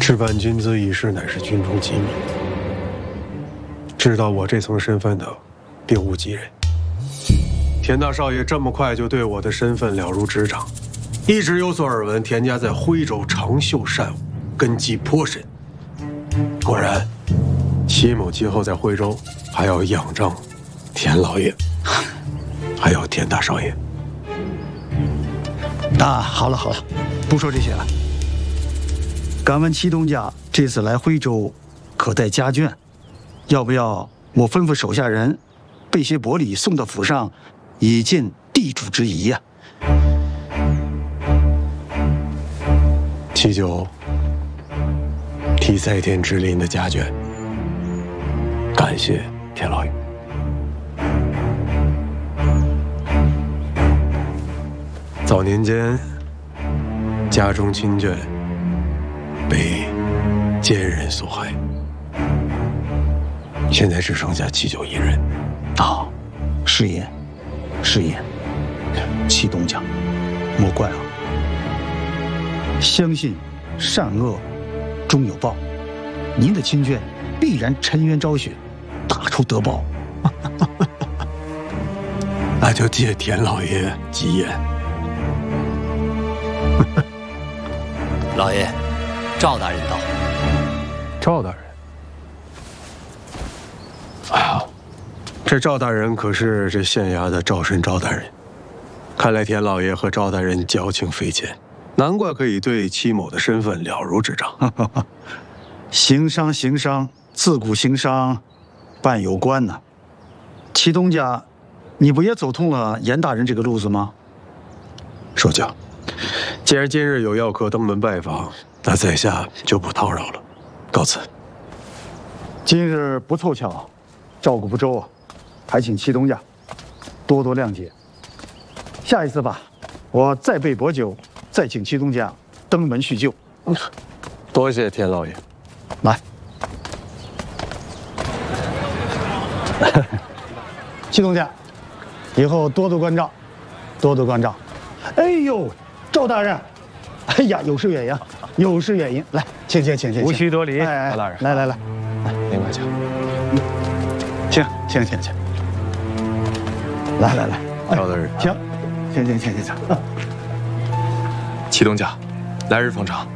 置办军资一事乃是军中机密，知道我这层身份的，并无几人。田大少爷这么快就对我的身份了如指掌，一直有所耳闻，田家在徽州长袖善舞，根基颇深。果然，戚某今后在徽州还要仰仗田老爷，还有田大少爷。 好了，不说这些了。敢问戚东家这次来徽州，可带家眷？要不要我吩咐手下人备些薄礼送到府上，以尽地主之谊呀？ 七九替在天之灵的家眷，感谢田老爷。早年间，家中亲眷被奸人所害，现在只剩下七九一人。 是也。戚东家，莫怪啊。相信善恶终有报，您的亲眷必然沉冤昭雪，大仇得报。 那就借田老爷吉言。 老爷，赵大人到。 赵大人，哎呀，这赵大人可是这县衙的赵申赵大人。看来田老爷和赵大人交情匪浅，难怪可以对戚某的身份了如指掌。 行商，自古行商伴有关呢。戚东家，你不也走通了严大人这个路子吗？ 守将，既然今日有要客登门拜访，那在下就不叨扰了，告辞。 今日不凑巧，照顾不周啊，还请戚东家多多谅解。下一次吧，我再备薄酒，再请戚东家登门叙旧。 多谢田老爷。 来，戚东家，以后多多关照，多多关照。哎呦，赵大人，哎呀，有失远迎，来，请。 无需多礼， 哎， 赵大人， 来， 您快请。 请，来， 赵大人， 请。 戚东家，来日方长，